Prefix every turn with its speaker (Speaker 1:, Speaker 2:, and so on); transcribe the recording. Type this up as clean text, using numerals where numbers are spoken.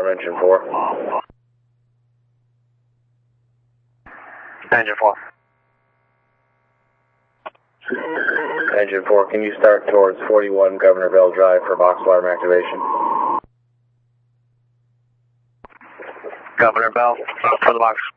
Speaker 1: engine 4.
Speaker 2: Engine 4.
Speaker 1: Engine 4, can you start towards 41 Governor Bell Drive for box alarm activation?
Speaker 2: Governor Bell, for the box.